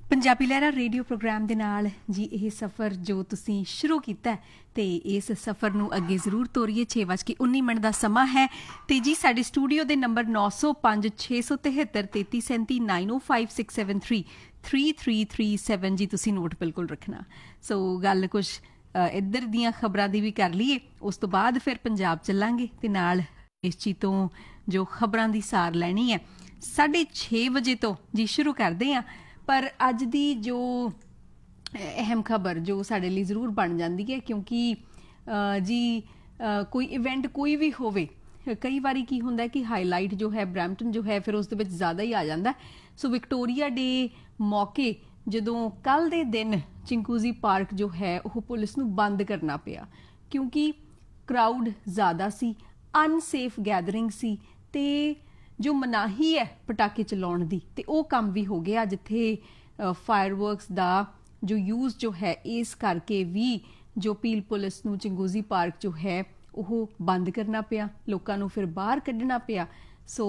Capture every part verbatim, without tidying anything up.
ਪੰਜਾਬੀ ਲਹਿਰਾ radio programme ਦੇ ਨਾਲ ਜੀ ਇਹ ਸਫ਼ਰ ਜੋ ਤੁਸੀਂ ਸ਼ੁਰੂ ਕੀਤਾ ਤੇ ਇਸ ਸਫ਼ਰ ਨੂੰ ਅੱਗੇ ਜ਼ਰੂਰ ਤੋਰੀਏ। ਛੇ ਵੱਜ ਕੇ ਉੱਨੀ ਮਿੰਟ ਦਾ ਸਮਾਂ ਹੈ ਤੇ ਜੀ ਸਾਡੇ ਸਟੂਡੀਓ ਦੇ ਨੰਬਰ ਨੌ ਸੌ ਪੰਜ ਛੇ ਸੌ ਤਿਹੱਤਰ ਤੇਤੀ ਸੈਂਤੀ ਨਾਈਨ ਓ five six seven three three three three seven ਜੀ ਤੁਸੀਂ ਨੋਟ ਬਿਲਕੁਲ ਰੱਖਣਾ। ਸੋ ਗੱਲ ਕੁਛ ਇੱਧਰ ਦੀਆਂ ਖਬਰਾਂ ਦੀ ਵੀ ਕਰ ਲਈਏ, ਉਸ ਤੋਂ ਬਾਅਦ ਫਿਰ ਪੰਜਾਬ ਚੱਲਾਂਗੇ ਤੇ ਨਾਲ ਇਸ ਚੀਜ਼ ਤੋਂ ਜੋ ਖਬਰਾਂ ਦੀ ਸਾਰ ਲੈਣੀ ਹੈ ਸਾਢੇ ਛੇ ਵਜੇ ਤੋਂ ਜੀ ਸ਼ੁਰੂ ਕਰਦੇ ਹਾਂ। ਪਰ ਅੱਜ ਦੀ ਜੋ ਅਹਿਮ ਖਬਰ ਜੋ ਸਾਡੇ ਲਈ ਜ਼ਰੂਰ ਬਣ ਜਾਂਦੀ ਹੈ, ਕਿਉਂਕਿ ਜੀ ਕੋਈ ਇਵੈਂਟ ਕੋਈ ਵੀ ਹੋਵੇ, ਕਈ ਵਾਰੀ ਕੀ ਹੁੰਦਾ ਕਿ ਹਾਈਲਾਈਟ ਜੋ ਹੈ ਬਰੈਂਪਟਨ ਜੋ ਹੈ ਫਿਰ ਉਸ ਦੇ ਵਿੱਚ ਜ਼ਿਆਦਾ ਹੀ ਆ ਜਾਂਦਾ। ਸੋ ਵਿਕਟੋਰੀਆ ਡੇ ਮੌਕੇ ਜਦੋਂ ਕੱਲ੍ਹ ਦੇ ਦਿਨ ਚਿੰਕੂਜ਼ੀ ਪਾਰਕ ਜੋ ਹੈ ਉਹ ਪੁਲਿਸ ਨੂੰ ਬੰਦ ਕਰਨਾ ਪਿਆ ਕਿਉਂਕਿ ਕਰਾਊਡ ਜ਼ਿਆਦਾ ਸੀ, ਅਨਸੇਫ ਗੈਦਰਿੰਗ ਸੀ ਤੇ ਜੋ ਮਨਾਹੀ ਹੈ ਪਟਾਕੇ ਚਲਾਉਣ ਦੀ ਤੇ ਉਹ ਕੰਮ ਵੀ ਹੋ ਗਿਆ, ਜਿੱਥੇ ਫਾਇਰਵਰਕਸ ਦਾ ਜੋ ਯੂਜ਼ ਜੋ ਹੈ ਇਸ ਕਰਕੇ ਵੀ ਜੋ ਪੀਲ ਪੁਲਿਸ ਨੂੰ ਚਿੰਕੂਜ਼ੀ ਪਾਰਕ ਜੋ ਹੈ ਉਹ ਬੰਦ ਕਰਨਾ ਪਿਆ, ਲੋਕਾਂ ਨੂੰ ਫਿਰ ਬਾਹਰ ਕੱਢਣਾ ਪਿਆ। ਸੋ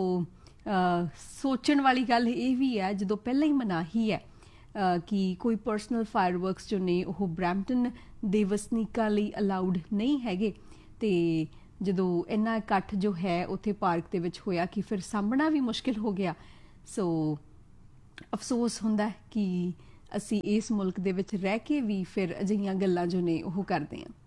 ਸੋਚਣ ਵਾਲੀ ਗੱਲ ਇਹ ਵੀ ਹੈ ਜਦੋਂ ਪਹਿਲਾਂ ਹੀ ਮਨਾਹੀ ਹੈ ਕਿ ਕੋਈ ਪਰਸਨਲ ਫਾਇਰਵਰਕਸ ਜੋ ਨੇ ਉਹ ਬਰੈਂਪਟਨ ਦੇ ਵਸਨੀਕਾਂ ਲਈ ਅਲਾਊਡ ਨਹੀਂ ਹੈਗੇ ਤੇ ਜਦੋਂ ਇੰਨਾ ਇਕੱਠ ਜੋ ਹੈ ਉੱਥੇ ਪਾਰਕ ਦੇ ਵਿੱਚ ਹੋਇਆ ਕਿ ਫਿਰ ਸਾਂਭਣਾ ਵੀ ਮੁਸ਼ਕਿਲ ਹੋ ਗਿਆ। ਸੋ ਅਫਸੋਸ ਹੁੰਦਾ ਕਿ ਅਸੀਂ ਇਸ ਮੁਲਕ ਦੇ ਵਿੱਚ ਰਹਿ ਕੇ ਵੀ ਫਿਰ ਅਜਿਹੀਆਂ ਗੱਲਾਂ ਜੋ ਨੇ ਉਹ ਕਰਦੇ ਹਾਂ।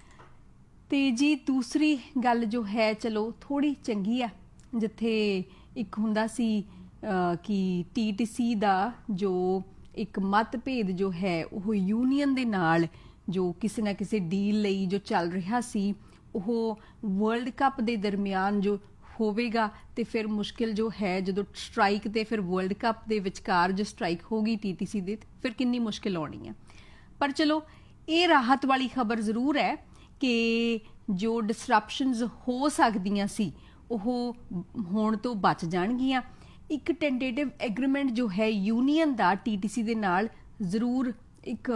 ਤੇ ਜੀ ਦੂਸਰੀ ਗੱਲ ਜੋ ਹੈ ਚਲੋ ਥੋੜ੍ਹੀ ਚੰਗੀ ਆ, ਜਿੱਥੇ ਇੱਕ ਹੁੰਦਾ ਸੀ ਕਿ ਟੀ ਟੀ ਸੀ ਦਾ ਜੋ ਇੱਕ ਮਤਭੇਦ ਜੋ ਹੈ ਉਹ ਯੂਨੀਅਨ ਦੇ ਨਾਲ ਜੋ ਕਿਸੇ ਨਾ ਕਿਸੇ ਡੀਲ ਲਈ ਜੋ ਚੱਲ ਰਿਹਾ ਸੀ ਉਹ ਵਰਲਡ ਕੱਪ ਦੇ ਦਰਮਿਆਨ ਜੋ ਹੋਵੇਗਾ ਤੇ ਫਿਰ ਮੁਸ਼ਕਿਲ ਜੋ ਹੈ ਜਦੋਂ ਸਟ੍ਰਾਈਕ ਤੇ ਫਿਰ ਵਰਲਡ ਕੱਪ ਦੇ ਵਿਚਕਾਰ ਜੋ ਸਟ੍ਰਾਈਕ ਹੋ ਗਈ ਟੀ ਟੀ ਸੀ ਦੇ ਫਿਰ ਕਿੰਨੀ ਮੁਸ਼ਕਿਲ ਆਉਣੀ ਹੈ। ਪਰ ਚਲੋ ਇਹ ਰਾਹਤ ਵਾਲੀ ਖਬਰ ਜ਼ਰੂਰ ਹੈ ਕਿ ਜੋ ਡਿਸਰਪਸ਼ਨਸ ਹੋ ਸਕਦੀਆਂ ਸੀ ਉਹ ਹੋਣ ਤੋਂ ਬਚ ਜਾਣਗੀਆਂ। ਇੱਕ ਟੈਂਟੇਟਿਵ ਐਗਰੀਮੈਂਟ ਜੋ ਹੈ ਯੂਨੀਅਨ ਦਾ ਟੀ ਟੀ ਸੀ ਦੇ ਨਾਲ ਜ਼ਰੂਰ ਇੱਕ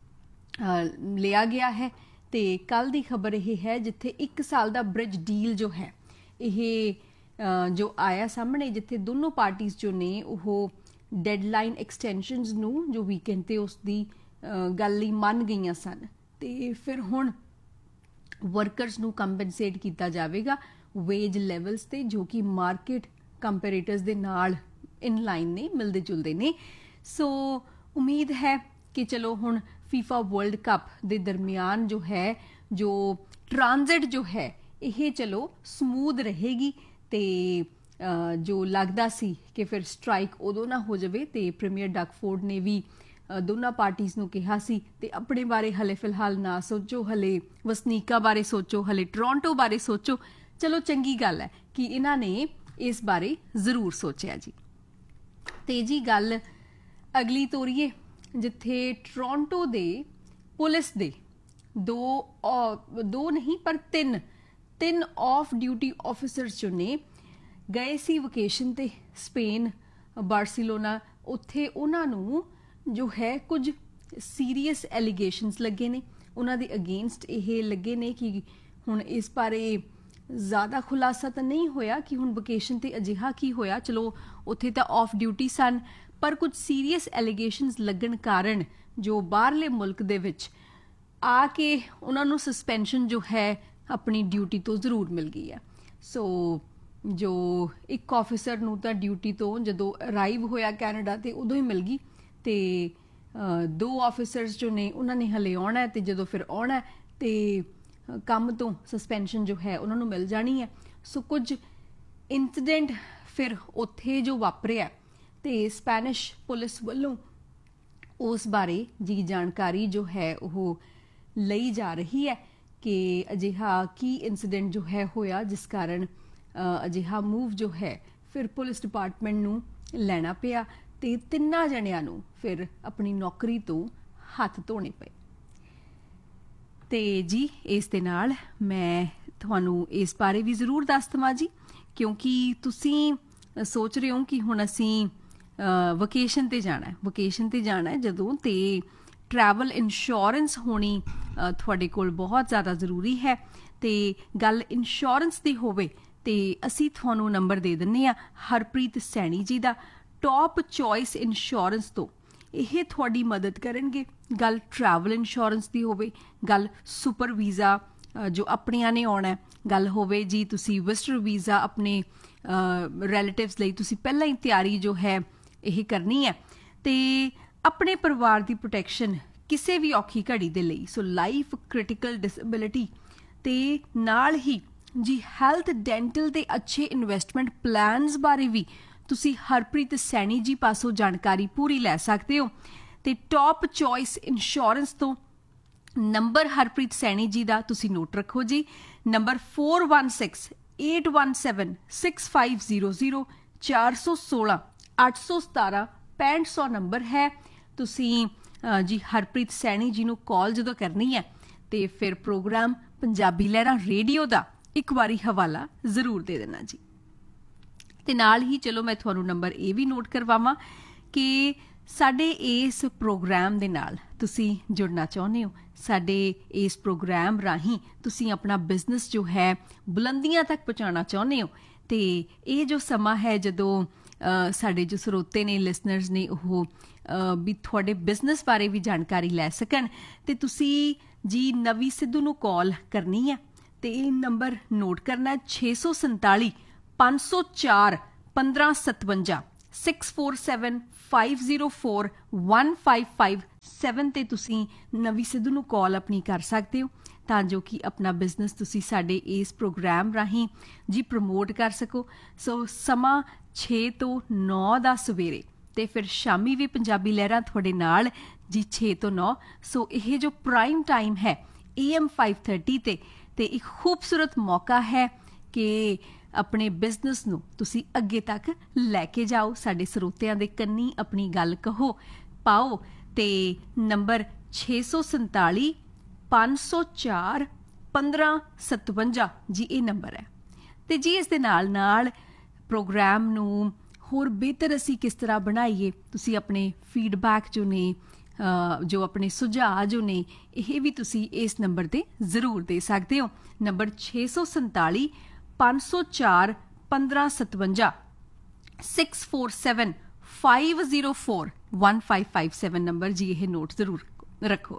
ਲਿਆ ਗਿਆ ਹੈ ਤੇ ਕੱਲ੍ਹ ਦੀ ਖਬਰ ਇਹ ਹੈ ਜਿੱਥੇ ਇੱਕ ਸਾਲ ਦਾ ਬ੍ਰਿਜ ਡੀਲ ਜੋ ਹੈ ਇਹ ਜੋ ਆਇਆ ਸਾਹਮਣੇ, ਜਿੱਥੇ ਦੋਨੋਂ ਪਾਰਟੀਜ਼ ਜੋ ਨੇ ਉਹ ਡੈਡਲਾਈਨ ਐਕਸਟੈਂਸ਼ਨਸ ਨੂੰ ਜੋ ਵੀਕਐਂਡ ਤੇ ਉਸ ਦੀ ਗੱਲ ਲਈ ਮੰਨ ਗਈਆਂ ਸਨ ਤੇ ਫਿਰ ਹੁਣ ਵਰਕਰਸ ਨੂੰ ਕੰਪਨਸੇਟ ਕੀਤਾ ਜਾਵੇਗਾ ਵੇਜ ਲੈਵਲਸ ਤੇ ਜੋ ਕਿ ਮਾਰਕੀਟ ਕੰਪੈਰੇਟਰਸ ਦੇ ਨਾਲ ਇਨ ਲਾਈਨ ਨੇ, ਮਿਲਦੇ ਜੁਲਦੇ ਨੇ। ਸੋ ਉਮੀਦ ਹੈ ਕਿ ਚਲੋ ਹੁਣ ਫੀਫਾ ਵਰਲਡ ਕੱਪ ਦੇ ਦਰਮਿਆਨ ਜੋ ਹੈ ਜੋ ਟ੍ਰਾਂਜ਼ਿਟ ਜੋ ਹੈ ਇਹ ਚਲੋ ਸਮੂਥ ਰਹੇਗੀ ਤੇ ਜੋ ਲੱਗਦਾ ਸੀ ਕਿ ਫਿਰ ਸਟ੍ਰਾਈਕ ਉਦੋਂ ਨਾ ਹੋ ਜਾਵੇ ਤੇ ਪ੍ਰੀਮੀਅਰ ਡਕਫੋਰਡ ਨੇ ਵੀ ਦੋਨਾਂ ਪਾਰਟੀਜ਼ ਨੂੰ ਕਿਹਾ ਸੀ ਤੇ ਆਪਣੇ ਬਾਰੇ ਹਲੇ ਫਿਲਹਾਲ ਨਾ ਸੋਚੋ, ਹਲੇ ਵਸਨੀਕਾਂ ਬਾਰੇ ਸੋਚੋ, ਹਲੇ ਟੋਰਾਂਟੋ ਬਾਰੇ ਸੋਚੋ। ਚਲੋ ਚੰਗੀ ਗੱਲ ਹੈ ਕਿ ਇਹਨਾਂ ਨੇ ਇਸ ਬਾਰੇ ਜ਼ਰੂਰ ਸੋਚਿਆ ਜੀ। ਤੇ ਜੀ ਗੱਲ ਅਗਲੀ ਤੋਰੀਏ, ਜਿੱਥੇ ਟੋਰਾਂਟੋ ਦੇ ਪੁਲਿਸ ਦੇ ਦੋ ਦੋ ਨਹੀਂ ਪਰ ਤਿੰਨ ਤਿੰਨ ਆਫ ਡਿਊਟੀ ਆਫਿਸਰਸ ਜੋ ਨੇ ਗਏ ਸੀ ਵਕੇਸ਼ਨ ਤੇ ਸਪੇਨ ਬਾਰਸੀਲੋਨਾ। ਉੱਥੇ ਉਹਨਾਂ ਨੂੰ ਜੋ ਹੈ ਕੁਝ ਸੀਰੀਅਸ ਐਲੀਗੇਸ਼ਨਸ ਲੱਗੇ ਨੇ, ਉਹਨਾਂ ਦੇ ਅਗੇਂਸਟ ਇਹ ਲੱਗੇ ਨੇ ਕਿ ਹੁਣ ਇਸ ਬਾਰੇ ਜ਼ਿਆਦਾ ਖੁਲਾਸਾ ਤਾਂ ਨਹੀਂ ਹੋਇਆ ਕਿ ਹੁਣ ਵਕੇਸ਼ਨ ਤੇ ਅਜਿਹਾ ਕੀ ਹੋਇਆ, ਚਲੋ ਉੱਥੇ ਤਾਂ ਆਫ ਡਿਊਟੀ ਸਨ ਪਰ ਕੁਝ ਸੀਰੀਅਸ ਐਲੀਗੇਸ਼ਨਸ ਲੱਗਣ ਕਾਰਨ ਜੋ ਬਾਹਰਲੇ ਮੁਲਕ ਦੇ ਵਿੱਚ ਆ ਕੇ ਉਹਨਾਂ ਨੂੰ ਸਸਪੈਂਸ਼ਨ ਜੋ ਹੈ ਆਪਣੀ ਡਿਊਟੀ ਤੋਂ ਜ਼ਰੂਰ ਮਿਲ ਗਈ ਹੈ। ਸੋ ਜੋ ਇੱਕ ਆਫਿਸਰ ਨੂੰ ਤਾਂ ਡਿਊਟੀ ਤੋਂ ਜਦੋਂ ਅਰਾਈਵ ਹੋਇਆ ਕੈਨੇਡਾ ਤੇ ਉਦੋਂ ਹੀ ਮਿਲ ਗਈ ਤੇ ਦੋ ਆਫਿਸਰਸ ਜੋ ਨੇ ਉਹਨਾਂ ਨੇ ਹਲੇ ਆਉਣਾ ਤੇ ਜਦੋਂ ਫਿਰ ਆਉਣਾ ਤੇ ਕੰਮ ਤੋਂ ਸਸਪੈਂਸ਼ਨ ਜੋ ਹੈ ਉਹਨਾਂ ਨੂੰ ਮਿਲ ਜਾਣੀ ਹੈ। ਸੋ ਕੁਝ ਇੰਸੀਡੈਂਟ ਫਿਰ ਉੱਥੇ ਜੋ ਵਾਪਰਿਆ ਤੇ ਸਪੈਨਿਸ਼ ਪੁਲਿਸ ਵੱਲੋਂ ਉਸ ਬਾਰੇ ਜੀ ਜਾਣਕਾਰੀ ਜੋ ਹੈ ਉਹ ਲਈ ਜਾ ਰਹੀ ਹੈ ਕਿ ਅਜਿਹਾ ਕੀ ਇੰਸੀਡੈਂਟ ਜੋ ਹੈ ਹੋਇਆ ਜਿਸ ਕਾਰਨ ਅਜਿਹਾ ਮੂਵ ਜੋ ਹੈ ਫਿਰ ਪੁਲਿਸ ਡਿਪਾਰਟਮੈਂਟ ਨੂੰ ਲੈਣਾ ਪਿਆ ਤੇ ਤਿੰਨਾਂ ਜਣਿਆਂ ਨੂੰ ਫਿਰ ਆਪਣੀ ਨੌਕਰੀ ਤੋਂ ਹੱਥ ਧੋਣੇ ਪਏ। ਤੇ ਜੀ ਇਸ ਦੇ ਨਾਲ ਮੈਂ ਤੁਹਾਨੂੰ ਇਸ ਬਾਰੇ ਵੀ ਜ਼ਰੂਰ ਦੱਸ ਦੇਵਾਂ ਜੀ, ਕਿਉਂਕਿ ਤੁਸੀਂ ਸੋਚ ਰਹੇ ਹੋ ਕਿ ਹੁਣ ਅਸੀਂ ਵਕੇਸ਼ਨ ਤੇ ਜਾਣਾ ਹੈ ਵਕੇਸ਼ਨ ਤੇ ਜਾਣਾ ਹੈ ਜਦੋਂ ਤੇ ਟਰੈਵਲ ਇੰਸ਼ੋਰੈਂਸ ਹੋਣੀ ਤੁਹਾਡੇ ਕੋਲ ਬਹੁਤ ਜ਼ਿਆਦਾ ਜ਼ਰੂਰੀ ਹੈ। ਤੇ ਗੱਲ ਇੰਸ਼ੋਰੈਂਸ ਦੀ ਹੋਵੇ ਤੇ ਅਸੀਂ ਤੁਹਾਨੂੰ ਨੰਬਰ ਦੇ ਦਿੰਦੇ ਹਾਂ ਹਰਪ੍ਰੀਤ ਸੈਣੀ ਜੀ ਦਾ, ਟੌਪ ਚੋਇਸ ਇੰਸ਼ੋਰੈਂਸ ਤੋਂ ਇਹ ਤੁਹਾਡੀ ਮਦਦ ਕਰਨਗੇ। ਗੱਲ ਟਰੈਵਲ ਇੰਸ਼ੋਰੈਂਸ ਦੀ ਹੋਵੇ, ਗੱਲ ਸੁਪਰ ਵੀਜ਼ਾ ਜੋ ਆਪਣੀਆਂ ਨੇ ਆਉਣਾ ਹੈ, ਗੱਲ ਹੋਵੇ ਜੀ ਤੁਸੀਂ ਵਿਜ਼ਟਰ ਵੀਜ਼ਾ ਆਪਣੇ ਰਿਲੇਟਿਵਸ ਲਈ ਤੁਸੀਂ ਪਹਿਲਾਂ ਹੀ ਤਿਆਰੀ ਜੋ ਹੈ ਇਹ ਕਰਨੀ ਹੈ, ਅਤੇ ਆਪਣੇ ਪਰਿਵਾਰ ਦੀ ਪ੍ਰੋਟੈਕਸ਼ਨ ਕਿਸੇ ਵੀ ਔਖੀ ਘੜੀ ਦੇ ਲਈ। ਸੋ ਲਾਈਫ ਕ੍ਰਿਟੀਕਲ ਡਿਸੇਬਿਲਿਟੀ ਅਤੇ ਨਾਲ ਹੀ ਜੀ ਹੈਲਥ ਡੈਂਟਲ ਦੇ ਅੱਛੇ ਇਨਵੈਸਟਮੈਂਟ ਪਲਾਨਸ ਬਾਰੇ ਵੀ ਤੁਸੀਂ ਹਰਪ੍ਰੀਤ ਸੈਣੀ ਜੀ ਪਾਸੋਂ ਜਾਣਕਾਰੀ ਪੂਰੀ ਲੈ ਸਕਦੇ ਹੋ। ਅਤੇ ਟੌਪ ਚੋਇਸ ਇੰਸ਼ੋਰੈਂਸ ਤੋਂ ਨੰਬਰ ਹਰਪ੍ਰੀਤ ਸੈਣੀ ਜੀ ਦਾ ਤੁਸੀਂ ਨੋਟ ਰੱਖੋ ਜੀ, number four one six eight one seven six five zero zero, ਚਾਰ ਸੌ ਸੋਲਾਂ ਅੱਠ ਸੌ ਸਤਾਰਾਂ ਪੈਂਹਠ ਸੌ ਨੰਬਰ ਹੈ। ਤੁਸੀਂ ਜੀ ਹਰਪ੍ਰੀਤ ਸੈਣੀ ਜੀ ਨੂੰ ਕਾਲ ਜਦੋਂ ਕਰਨੀ ਹੈ ਅਤੇ ਫਿਰ ਪ੍ਰੋਗਰਾਮ ਪੰਜਾਬੀ ਲਹਿਰਾਂ ਰੇਡੀਓ ਦਾ ਇੱਕ ਵਾਰੀ ਹਵਾਲਾ ਜ਼ਰੂਰ ਦੇ ਦੇਣਾ ਜੀ। ਅਤੇ ਨਾਲ ਹੀ ਚਲੋ ਮੈਂ ਤੁਹਾਨੂੰ ਨੰਬਰ ਇਹ ਵੀ ਨੋਟ ਕਰਵਾਵਾਂ ਕਿ ਸਾਡੇ ਇਸ ਪ੍ਰੋਗਰਾਮ ਦੇ ਨਾਲ ਤੁਸੀਂ ਜੁੜਨਾ ਚਾਹੁੰਦੇ ਹੋ, ਸਾਡੇ ਇਸ ਪ੍ਰੋਗਰਾਮ ਰਾਹੀਂ ਤੁਸੀਂ ਆਪਣਾ ਬਿਜ਼ਨਸ ਜੋ ਹੈ ਬੁਲੰਦੀਆਂ ਤੱਕ ਪਹੁੰਚਾਉਣਾ ਚਾਹੁੰਦੇ ਹੋ, ਅਤੇ ਇਹ ਜੋ ਸਮਾਂ ਹੈ ਜਦੋਂ ਸਾਡੇ ਜੋ ਸਰੋਤੇ ਨੇ, ਲਿਸਨਰਸ ਨੇ, ਉਹ ਵੀ ਤੁਹਾਡੇ ਬਿਜ਼ਨਸ ਬਾਰੇ ਵੀ ਜਾਣਕਾਰੀ ਲੈ ਸਕਣ, ਅਤੇ ਤੁਸੀਂ ਜੀ ਨਵੀ ਸਿੱਧੂ ਨੂੰ ਕਾਲ ਕਰਨੀ ਹੈ ਅਤੇ ਇਹ ਨੰਬਰ ਨੋਟ ਕਰਨਾ ਛੇ ਸੌ ਸੰਤਾਲੀ ਪੰਜ ਸੌ ਚਾਰ ਪੰਦਰਾਂ ਸਤਵੰਜਾ six four seven five zero four one five five seven 'ਤੇ ਤੁਸੀਂ ਨਵੀ ਸਿੱਧੂ ਨੂੰ ਕਾਲ ਆਪਣੀ ਕਰ ਸਕਦੇ ਹੋ, ਤਾਂ ਜੋ ਕਿ ਆਪਣਾ ਬਿਜ਼ਨਸ ਤੁਸੀਂ ਸਾਡੇ ਇਸ ਪ੍ਰੋਗਰਾਮ ਰਾਹੀਂ ਜੀ ਪ੍ਰਮੋਟ ਕਰ ਸਕੋ। ਸੋ ਸਮਾਂ ਛੇ ਤੋਂ ਨੌ ਦਾ ਸਵੇਰੇ, ਅਤੇ ਫਿਰ ਸ਼ਾਮੀ ਵੀ ਪੰਜਾਬੀ ਲਹਿਰਾਂ ਤੁਹਾਡੇ ਨਾਲ ਜੀ ਛੇ ਤੋਂ ਨੌ। ਸੋ ਇਹ ਜੋ ਪ੍ਰਾਈਮ ਟਾਈਮ ਹੈ ਏ ਐਮ ਫਾਈਵ ਥਰਟੀ 'ਤੇ, ਅਤੇ ਇੱਕ ਖੂਬਸੂਰਤ ਮੌਕਾ ਹੈ ਕਿ ਆਪਣੇ ਬਿਜ਼ਨਸ ਨੂੰ ਤੁਸੀਂ ਅੱਗੇ ਤੱਕ ਲੈ ਕੇ ਜਾਓ, ਸਾਡੇ ਸਰੋਤਿਆਂ ਦੇ ਕੰਨੀ ਆਪਣੀ ਗੱਲ ਕਹੋ ਪਾਓ, ਅਤੇ ਨੰਬਰ ਛੇ ਸੌ ਸੰਤਾਲੀ ਪੰਜ ਸੌ ਚਾਰ ਪੰਦਰਾਂ ਸਤਵੰਜਾ ਜੀ ਇਹ ਨੰਬਰ ਹੈ। ਅਤੇ ਜੀ ਇਸ ਦੇ ਨਾਲ ਨਾਲ ਪ੍ਰੋਗਰਾਮ ਨੂੰ ਹੋਰ ਬਿਹਤਰ ਅਸੀਂ ਕਿਸ ਤਰ੍ਹਾਂ ਬਣਾਈਏ, ਤੁਸੀਂ ਆਪਣੇ ਫੀਡਬੈਕ ਜੋ ਨੇ, ਜੋ ਆਪਣੇ ਸੁਝਾਅ ਜੋ ਨੇ, ਇਹ ਵੀ ਤੁਸੀਂ ਇਸ ਨੰਬਰ 'ਤੇ ਜ਼ਰੂਰ ਦੇ ਸਕਦੇ ਹੋ। ਨੰਬਰ ਛੇ ਸੌ ਸੰਤਾਲੀ ਪੰਜ ਸੌ ਚਾਰ ਪੰਦਰਾਂ ਸਤਵੰਜਾ six four seven five zero four one five five seven number ਜੀ ਇਹ ਨੋਟ ਜ਼ਰੂਰ ਰੱਖੋ।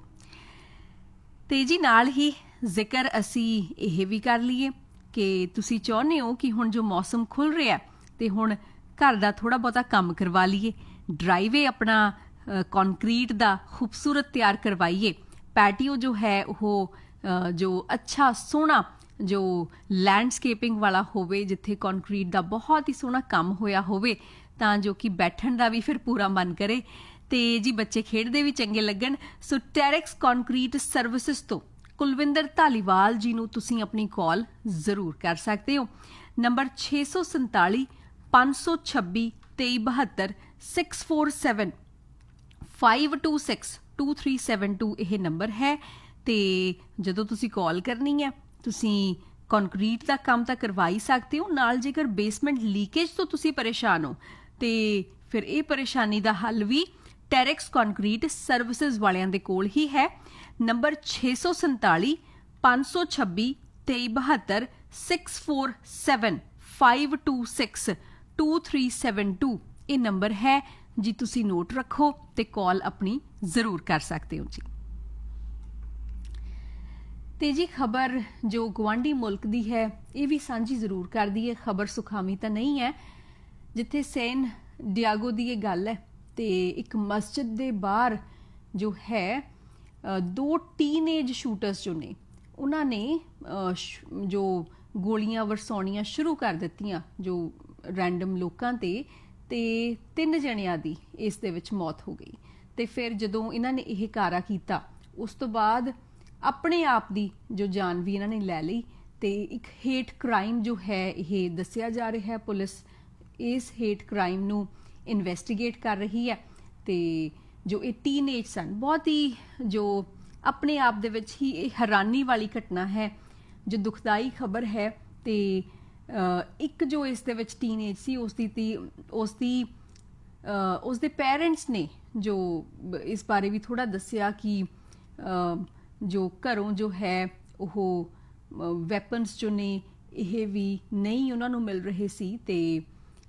ਅਤੇ ਜੀ ਨਾਲ ਹੀ ਜ਼ਿਕਰ ਅਸੀਂ ਇਹ ਵੀ ਕਰ ਲਈਏ ਕਿ ਤੁਸੀਂ ਚਾਹੁੰਦੇ ਹੋ ਕਿ ਹੁਣ ਜੋ ਮੌਸਮ ਖੁੱਲ੍ਹ ਰਿਹਾ ਅਤੇ ਹੁਣ ਘਰ ਦਾ ਥੋੜ੍ਹਾ ਬਹੁਤਾ ਕੰਮ ਕਰਵਾ ਲਈਏ, ਡਰਾਈਵੇ ਆਪਣਾ ਕੰਕਰੀਟ ਦਾ ਖੂਬਸੂਰਤ ਤਿਆਰ ਕਰਵਾਈਏ, ਪੈਟੀਓ ਜੋ ਹੈ ਉਹ ਜੋ ਅੱਛਾ ਸੋਹਣਾ ਜੋ ਲੈਂਡਸਕੇਪਿੰਗ ਵਾਲਾ ਹੋਵੇ, ਜਿੱਥੇ ਕੰਕਰੀਟ ਦਾ ਬਹੁਤ ਹੀ ਸੋਹਣਾ ਕੰਮ ਹੋਇਆ ਹੋਵੇ, ਤਾਂ ਜੋ ਕਿ ਬੈਠਣ ਦਾ ਵੀ ਫਿਰ ਪੂਰਾ ਮਨ ਕਰੇ ਅਤੇ ਜੀ ਬੱਚੇ ਖੇਡਦੇ ਵੀ ਚੰਗੇ ਲੱਗਣ। ਸੋ ਟੈਰਿਕਸ ਕੰਕਰੀਟ ਸਰਵਿਸਿਜ਼ ਤੋਂ ਕੁਲਵਿੰਦਰ ਧਾਲੀਵਾਲ ਜੀ ਨੂੰ ਤੁਸੀਂ ਆਪਣੀ ਕਾਲ ਜ਼ਰੂਰ ਕਰ ਸਕਦੇ ਹੋ। ਨੰਬਰ ਛੇ ਸੌ ਸੰਤਾਲੀ ਪੰਜ ਸੌ ਛੱਬੀ ਤੇਈ ਬਹੱਤਰ six four seven five two six two three seven to ਇਹ ਨੰਬਰ ਹੈ। ਅਤੇ ਜਦੋਂ ਤੁਸੀਂ ਕਾਲ ਕਰਨੀ ਹੈ ਤੁਸੀਂ ਕੰਕਰੀਟ ਦਾ ਕੰਮ ਤਾਂ ਕਰਵਾ ਹੀ ਸਕਦੇ ਹੋ, ਨਾਲ ਜੇਕਰ ਬੇਸਮੈਂਟ ਲੀਕੇਜ ਤੋਂ ਤੁਸੀਂ ਪਰੇਸ਼ਾਨ ਹੋ ਅਤੇ ਫਿਰ ਇਹ ਪਰੇਸ਼ਾਨੀ ਦਾ ਹੱਲ ਵੀ ਟੈਰਿਕਸ ਕੰਕਰੀਟ ਸਰਵਿਸਿਜ਼ ਵਾਲਿਆਂ ਦੇ ਕੋਲ ਹੀ ਹੈ। ਨੰਬਰ ਛੇ ਸੌ ਸੰਤਾਲੀ ਪੰਜ ਸੌ ਛੱਬੀ ਤੇਈ ਬਹੱਤਰ six four seven five two six two three seven to ਇਹ ਨੰਬਰ ਹੈ ਜੀ, ਤੁਸੀਂ ਨੋਟ ਰੱਖੋ ਅਤੇ ਕਾਲ ਆਪਣੀ ਜ਼ਰੂਰ ਕਰ ਸਕਦੇ ਹੋ ਜੀ। ਅਤੇ ਜੀ ਖਬਰ ਜੋ ਗੁਆਂਢੀ ਮੁਲਕ ਦੀ ਹੈ ਇਹ ਵੀ ਸਾਂਝੀ ਜ਼ਰੂਰ ਕਰਦੀ ਹੈ, ਖਬਰ ਸੁਖਾਵੀਂ ਤਾਂ ਨਹੀਂ ਹੈ। ਜਿੱਥੇ ਸੈਨ ਡਿਆਗੋ ਦੀ ਇਹ ਗੱਲ ਹੈ ਅਤੇ ਇੱਕ ਮਸਜਿਦ ਦੇ ਬਾਹਰ ਜੋ ਹੈ ਦੋ ਟੀਨਏਜ ਸ਼ੂਟਰਸ ਜੋ ਨੇ ਉਹਨਾਂ ਨੇ ਜੋ ਗੋਲੀਆਂ ਵਰਸਾਉਣੀਆਂ ਸ਼ੁਰੂ ਕਰ ਦਿੱਤੀਆਂ ਜੋ ਰੈਂਡਮ ਲੋਕਾਂ 'ਤੇ, ਅਤੇ ਤਿੰਨ ਜਣਿਆਂ ਦੀ ਇਸ ਦੇ ਵਿੱਚ ਮੌਤ ਹੋ ਗਈ। ਅਤੇ ਫਿਰ ਜਦੋਂ ਇਹਨਾਂ ਨੇ ਇਹ ਕਾਰਾ ਕੀਤਾ ਉਸ ਤੋਂ ਬਾਅਦ ਆਪਣੇ ਆਪ ਦੀ ਜੋ ਜਾਨ ਵੀ ਇਹਨਾਂ ਨੇ ਲੈ ਲਈ, ਅਤੇ ਇੱਕ ਹੇਟ ਕ੍ਰਾਈਮ ਜੋ ਹੈ ਇਹ ਦੱਸਿਆ ਜਾ ਰਿਹਾ ਹੈ। ਪੁਲਿਸ ਇਸ ਹੇਟ ਕ੍ਰਾਈਮ ਨੂੰ ਇਨਵੈਸਟੀਗੇਟ ਕਰ ਰਹੀ ਹੈ, ਅਤੇ ਜੋ ਇਹ ਟੀਨਏਜ ਸਨ, ਬਹੁਤ ਹੀ ਜੋ ਆਪਣੇ ਆਪ ਦੇ ਵਿੱਚ ਹੀ ਇਹ ਹੈਰਾਨੀ ਵਾਲੀ ਘਟਨਾ ਹੈ, ਜੋ ਦੁਖਦਾਈ ਖਬਰ ਹੈ। ਅਤੇ ਇੱਕ ਜੋ ਇਸ ਦੇ ਵਿੱਚ ਟੀਨਏਜ ਸੀ ਉਸ ਦੀ ਤੀ ਉਸ ਦੀ ਉਸ ਦੇ ਪੇਰੈਂਟਸ ਨੇ ਜੋ ਇਸ ਬਾਰੇ ਵੀ ਥੋੜ੍ਹਾ ਦੱਸਿਆ ਕਿ ਜੋ ਘਰੋਂ ਜੋ ਹੈ ਉਹ ਵੈਪਨਸ ਜੋ ਨੇ ਇਹ ਵੀ ਨਹੀਂ ਉਹਨਾਂ ਨੂੰ ਮਿਲ ਰਹੇ ਸੀ, ਅਤੇ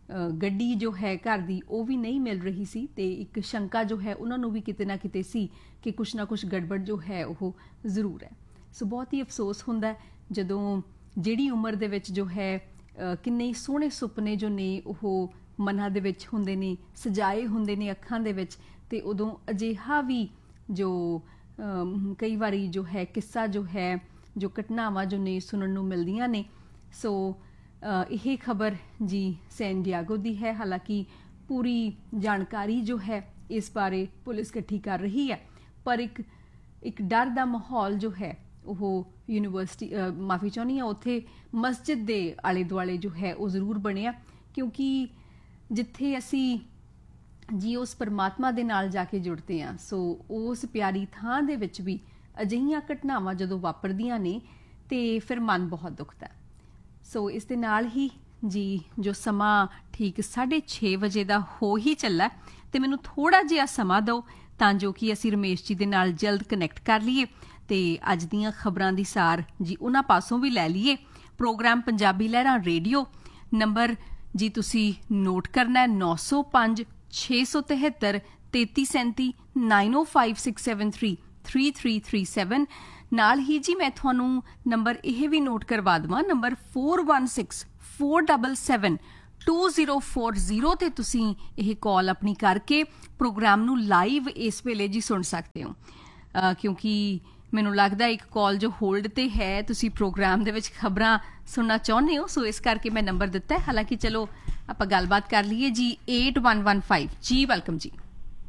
ਗੱਡੀ ਜੋ ਹੈ ਘਰ ਦੀ ਉਹ ਵੀ ਨਹੀਂ ਮਿਲ ਰਹੀ ਸੀ ਤੇ ਇੱਕ ਸ਼ੰਕਾ ਜੋ ਹੈ ਉਹਨਾਂ ਨੂੰ ਵੀ ਕਿਤੇ ਨਾ ਕਿਤੇ ਸੀ ਕਿ ਕੁਛ ਨਾ ਕੁਛ ਗੜਬੜ ਜੋ ਹੈ ਉਹ ਜ਼ਰੂਰ ਹੈ। ਸੋ ਬਹੁਤ ਹੀ ਅਫਸੋਸ ਹੁੰਦਾ ਜਦੋਂ ਜਿਹੜੀ ਉਮਰ ਦੇ ਵਿੱਚ ਜੋ ਹੈ ਕਿੰਨੇ ਸੋਹਣੇ ਸੁਪਨੇ ਜੋ ਨੇ ਉਹ ਮਨਾਂ ਦੇ ਵਿੱਚ ਹੁੰਦੇ ਨੇ, ਸਜਾਏ ਹੁੰਦੇ ਨੇ ਅੱਖਾਂ ਦੇ ਵਿੱਚ, ਤੇ ਉਦੋਂ ਅਜਿਹਾ ਵੀ ਜੋ ਕਈ ਵਾਰੀ ਜੋ ਹੈ ਕਿੱਸਾ ਜੋ ਹੈ ਜੋ ਘਟਨਾਵਾਂ ਜੋ ਨੇ ਸੁਣਨ ਨੂੰ ਮਿਲਦੀਆਂ ਨੇ। ਸੋ ਇਹ ਖਬਰ ਜੀ ਸੈਨ ਡਿਆਗੋ ਦੀ ਹੈ। ਹਾਲਾਂਕਿ ਪੂਰੀ ਜਾਣਕਾਰੀ ਜੋ ਹੈ ਇਸ ਬਾਰੇ ਪੁਲਿਸ ਇਕੱਠੀ ਕਰ ਰਹੀ ਹੈ, ਪਰ ਇੱਕ ਇੱਕ ਡਰ ਦਾ ਮਾਹੌਲ ਜੋ ਹੈ ਉਹ ਯੂਨੀਵਰਸਿਟੀ ਮਾਫੀ ਚਾਹੁੰਦੀ ਹਾਂ ਉੱਥੇ ਮਸਜਿਦ ਦੇ ਆਲੇ ਦੁਆਲੇ ਜੋ ਹੈ ਉਹ ਜ਼ਰੂਰ ਬਣਿਆ, ਕਿਉਂਕਿ ਜਿੱਥੇ ਅਸੀਂ ਜੀ ਉਸ ਪਰਮਾਤਮਾ ਦੇ ਨਾਲ ਜਾ ਕੇ ਜੁੜਦੇ ਹਾਂ, ਸੋ ਉਸ ਪਿਆਰੀ ਥਾਂ ਦੇ ਵਿੱਚ ਵੀ ਅਜਿਹੀਆਂ ਘਟਨਾਵਾਂ ਜਦੋਂ ਵਾਪਰਦੀਆਂ ਨੇ ਤੇ ਫਿਰ ਮਨ ਬਹੁਤ ਦੁਖਦਾ। ਸੋ ਇਸ ਦੇ ਨਾਲ ਹੀ ਜੀ ਜੋ ਸਮਾਂ ਠੀਕ ਸਾਢੇ ਛੇ ਵਜੇ ਦਾ ਹੋ ਹੀ ਚੱਲਾ ਤੇ ਮੈਨੂੰ ਥੋੜ੍ਹਾ ਜਿਹਾ ਸਮਾਂ ਦਿਓ ਤਾਂ ਜੋ ਕਿ ਅਸੀਂ ਰਮੇਸ਼ ਜੀ ਦੇ ਨਾਲ ਜਲਦ ਕਨੈਕਟ ਕਰ ਲਈਏ ਤੇ ਅੱਜ ਦੀਆਂ ਖਬਰਾਂ ਦੀ ਸਾਰ ਜੀ ਉਹਨਾਂ ਪਾਸੋਂ ਵੀ ਲੈ ਲਈਏ। ਪ੍ਰੋਗਰਾਮ ਪੰਜਾਬੀ ਲਹਿਰਾਂ ਰੇਡੀਓ ਨੰਬਰ ਜੀ ਤੁਸੀਂ ਨੋਟ ਕਰਨਾ ਹੈ ਨੌ ਸੌ ਪੰਜ ਛੇ ਸੌ ਤਿਹੱਤਰ ਤੇਤੀ ਸੈਂਤੀ ਨਾਈਨ ਓ five six seven three three three three seven. ਨਾਲ ਹੀ ਜੀ ਮੈਂ ਤੁਹਾਨੂੰ ਨੰਬਰ ਇਹ ਵੀ ਨੋਟ ਕਰਵਾ ਦੇਵਾਂ, number four one six four double seven two zero four zero ਤੇ ਤੁਸੀਂ ਇਹ ਕਾਲ ਆਪਣੀ ਕਰਕੇ ਪ੍ਰੋਗਰਾਮ ਨੂੰ ਲਾਈਵ ਇਸ ਵੇਲੇ ਜੀ ਸੁਣ ਸਕਦੇ ਹੋ, ਕਿਉਂਕਿ ਮੈਨੂੰ ਲੱਗਦਾ ਇੱਕ ਕਾਲ ਜੋ ਹੋਲਡ ਤੇ ਹੈ, ਤੁਸੀਂ ਪ੍ਰੋਗਰਾਮ ਦੇ ਵਿੱਚ ਖਬਰਾਂ ਸੁਣਨਾ ਚਾਹੁੰਦੇ ਹੋ, ਸੋ ਇਸ ਕਰਕੇ ਮੈਂ ਨੰਬਰ ਦਿੱਤਾ ਹੈ। ਹਾਲਾਂਕਿ ਚਲੋ ਆਪਾਂ ਗੱਲਬਾਤ ਕਰ ਲਈਏ ਜੀ। Eight one one five G welcome ਜੀ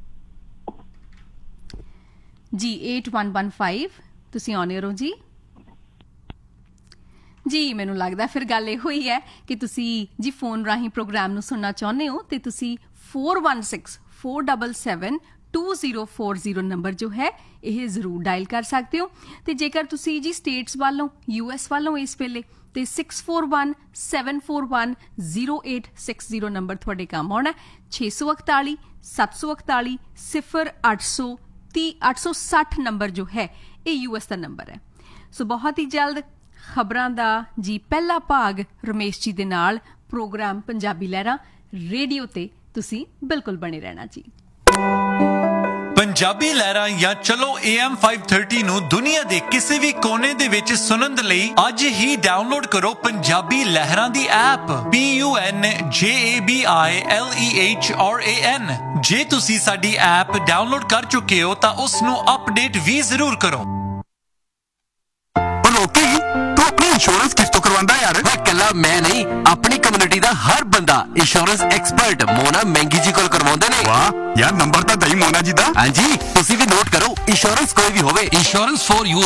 ਜੀ ਏਟ ਵਨ ਵਨ ਫਾਈਵ ਤੁਸੀਂ ਆਨ ਹੋ ਜੀ ਜੀ ਮੈਨੂੰ ਲੱਗਦਾ ਫਿਰ ਗੱਲ ਇਹੋ ਹੀ ਹੈ ਕਿ ਤੁਸੀਂ ਜੀ ਫੋਨ ਰਾਹੀਂ ਪ੍ਰੋਗਰਾਮ ਨੂੰ ਸੁਣਨਾ ਚਾਹੁੰਦੇ ਹੋ ਤੇ ਤੁਸੀਂ four one six four double seven two zero four zero number ਜੋ ਹੈ ਇਹ ਜ਼ਰੂਰ ਡਾਇਲ ਕਰ ਸਕਦੇ ਹੋ। ਤੇ ਜੇਕਰ ਤੁਸੀਂ ਜੀ ਸਟੇਟਸ ਵੱਲੋਂ ਯੂ ਐਸ ਵੱਲੋਂ ਇਸ ਵੇਲੇ ਤੇ six four one seven four one zero eight six zero number ਤੁਹਾਡੇ ਕੰਮ ਆਉਣਾ। ਛੇ ਸੌ ਇਕਤਾਲੀ ਸੱਤ ਸੌ ਇਕਤਾਲੀ ਸਿਫਰ ਅੱਠ ਸੌ ਤੀਹ ਅੱਠ ਸੌ ਸੱਠ ਨੰਬਰ ਜੋ ਹੈ ਇਹ ਯੂ ਐਸ ਦਾ ਨੰਬਰ ਹੈ। ਸੋ ਬਹੁਤ ਹੀ ਜਲਦ ਖਬਰਾਂ ਦਾ ਜੀ ਪਹਿਲਾ ਭਾਗ ਰਮੇਸ਼ ਜੀ ਦੇ ਨਾਲ ਪ੍ਰੋਗਰਾਮ ਪੰਜਾਬੀ ਲਹਿਰਾਂ ਰੇਡੀਓ ਤੇ ਤੁਸੀਂ ਬਿਲਕੁਲ ਬਣੇ ਰਹਿਣਾ ਜੀ। ਪੰਜਾਬੀ ਲਹਿਰਾਂ ਜਾਂ ਚਲੋ ਏ ਐਮ ਫਾਈਵ ਥਰਟੀ ਨੂੰ ਦੁਨੀਆ ਦੇ ਕਿਸੇ ਵੀ ਕੋਨੇ ਦੇ ਵਿੱਚ ਸੁਣਨ ਦੇ ਲਈ ਅੱਜ ਹੀ ਡਾਊਨਲੋਡ ਕਰੋ ਪੰਜਾਬੀ ਲਹਿਰਾਂ ਦੀ ਐਪ ਪੀ ਯੂ ਐਨ ਜੇ A B I L E H R A ਐਨ। ਜੇ ਤੁਸੀਂ ਸਾਡੀ ਐਪ ਡਾਊਨਲੋਡ ਕਰ ਚੁੱਕੇ ਹੋ ਤਾਂ ਉਸ ਨੂੰ ਅਪਡੇਟ ਵੀ ਜ਼ਰੂਰ ਕਰੋ। इंश्योरेंस किस तो करवांदा यार? कला मैं नहीं, अपनी कम्युनिटी दा हर बंदा इंश्योरेंस एक्सपर्ट मोना महंगी जी कोल करवांदे ने। वाह यार, नंबर तो दई मोना जी दा। हां जी, तुसी भी नोट करो। इंश्योरेंस कोई भी होवे, इंश्योरेंस फॉर यू